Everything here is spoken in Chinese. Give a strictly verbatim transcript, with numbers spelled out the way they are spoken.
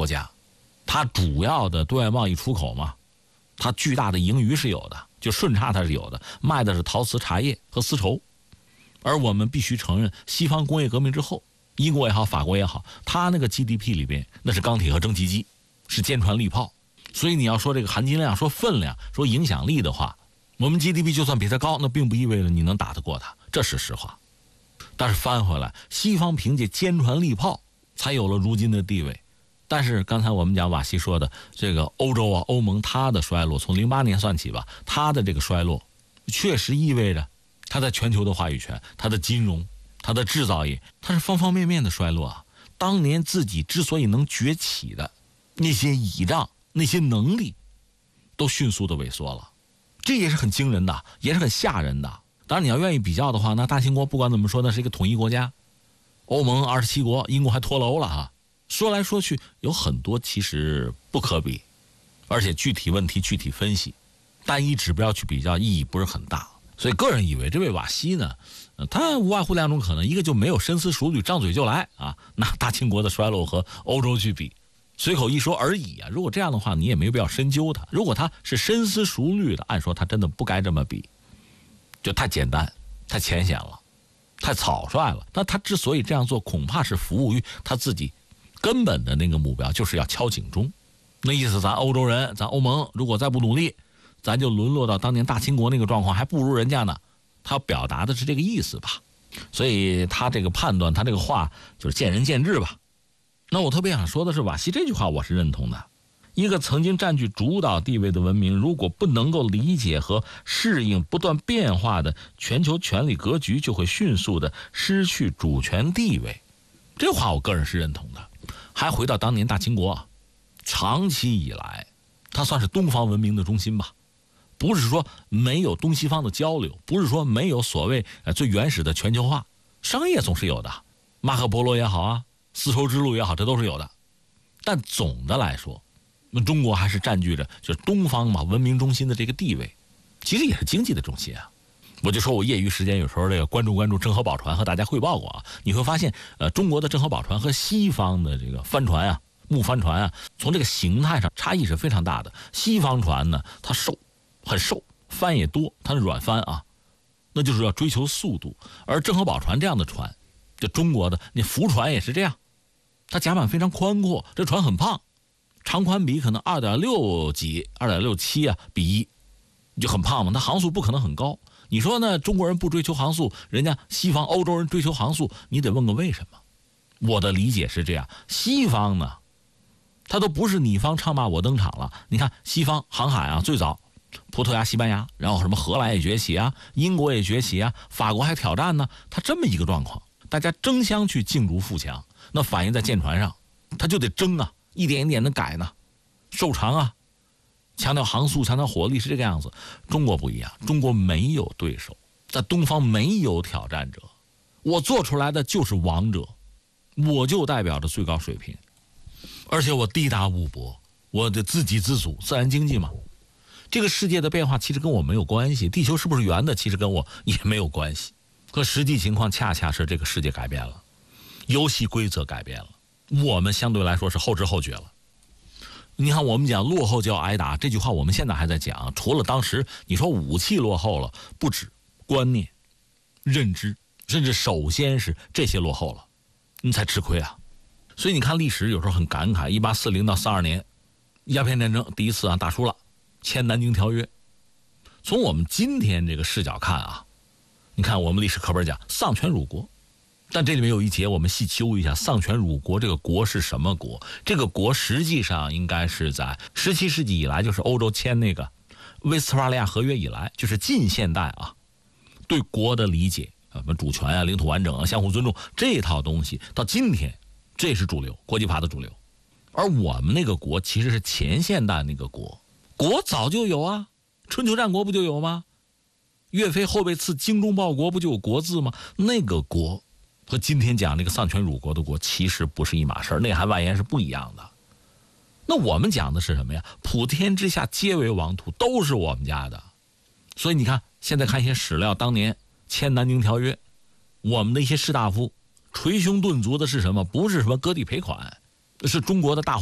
国家，它主要的对外贸易出口嘛，它巨大的盈余是有的，就顺差它是有的，卖的是陶瓷、茶叶和丝绸。而我们必须承认，西方工业革命之后，英国也好，法国也好，它那个 G D P 里边那是钢铁和蒸汽机，是坚船利炮。所以你要说这个含金量、说分量、说影响力的话，我们 G D P 就算比它高，那并不意味着你能打得过它，这是实话。但是翻回来，西方凭借坚船利炮才有了如今的地位。但是刚才我们讲瓦西说的这个欧洲啊，欧盟它的衰落，从零八年算起吧，它的这个衰落确实意味着它在全球的话语权、它的金融、它的制造业，它是方方面面的衰落啊。当年自己之所以能崛起的那些倚仗、那些能力，都迅速的萎缩了，这也是很惊人的，也是很吓人的。当然你要愿意比较的话，那大清国不管怎么说，那是一个统一国家，欧盟二十七国，英国还脱楼了哈。说来说去，有很多其实不可比，而且具体问题具体分析，单一指标去比较意义不是很大。所以个人以为这位瓦西呢，呃、他无外乎两种可能，一个就没有深思熟虑，张嘴就来啊，拿大清国的衰落和欧洲去比，随口一说而已啊。如果这样的话，你也没有必要深究他。如果他是深思熟虑的，按说他真的不该这么比，就太简单、太浅显了、太草率了。那他之所以这样做，恐怕是服务于他自己根本的那个目标，就是要敲警钟。那意思，咱欧洲人，咱欧盟，如果再不努力，咱就沦落到当年大清国那个状况，还不如人家呢。他表达的是这个意思吧。所以他这个判断，他这个话就是见仁见智吧。那我特别想说的是，瓦西这句话我是认同的。一个曾经占据主导地位的文明，如果不能够理解和适应不断变化的全球权力格局，就会迅速的失去主权地位。这话我个人是认同的。还回到当年大清国，长期以来它算是东方文明的中心吧，不是说没有东西方的交流，不是说没有所谓最原始的全球化，商业总是有的，马可波罗也好啊，丝绸之路也好，这都是有的。但总的来说，中国还是占据着就是东方嘛文明中心的这个地位，其实也是经济的中心啊。我就说我业余时间有时候这个关注关注郑和宝船，和大家汇报过啊，你会发现呃中国的郑和宝船和西方的这个帆船啊、木帆船啊，从这个形态上差异是非常大的。西方船呢，它瘦，很瘦，帆也多，它是软帆啊，那就是要追求速度。而郑和宝船这样的船，这中国的那福船也是这样，它甲板非常宽阔，这船很胖，长宽比可能二点六几、二点六七啊比一，就很胖嘛，它航速不可能很高。你说呢？中国人不追求航速，人家西方欧洲人追求航速，你得问个为什么。我的理解是这样，西方呢，他都不是你方唱罢我登场了。你看西方航海啊，最早葡萄牙、西班牙，然后什么荷兰也崛起啊，英国也崛起啊，法国还挑战呢。他这么一个状况，大家争相去竞逐富强，那反映在舰船上，他就得争啊，一点一点的改呢，瘦长啊，强调航速，强调火力，是这个样子。中国不一样，中国没有对手，在东方没有挑战者，我做出来的就是王者，我就代表着最高水平，而且我地大物博，我的自给自足，自然经济嘛。这个世界的变化其实跟我没有关系，地球是不是圆的其实跟我也没有关系。可实际情况恰恰是这个世界改变了，游戏规则改变了，我们相对来说是后知后觉了。你看我们讲落后就要挨打，这句话我们现在还在讲，除了当时你说武器落后了，不止观念、认知，甚至首先是这些落后了，你才吃亏啊。所以你看历史有时候很感慨，一八四零到四二年鸦片战争第一次啊打输了，签南京条约。从我们今天这个视角看啊，你看我们历史课本讲丧权辱国，但这里面有一节我们细究一下，丧权辱国这个国是什么国？这个国实际上应该是在十七世纪以来，就是欧洲签那个威斯特伐利亚合约以来，就是近现代啊，对国的理解，什么主权啊、领土完整啊、相互尊重这套东西，到今天这是主流，国际法的主流。而我们那个国其实是前现代那个国，国早就有啊，春秋战国不就有吗？岳飞后背刺精忠报国不就有国字吗？那个国和今天讲这个丧权辱国的国其实不是一码事，内涵外延是不一样的。那我们讲的是什么呀？普天之下皆为王土，都是我们家的。所以你看现在看一些史料，当年签南京条约，我们的一些士大夫捶胸顿足的是什么？不是什么割地赔款，是中国的大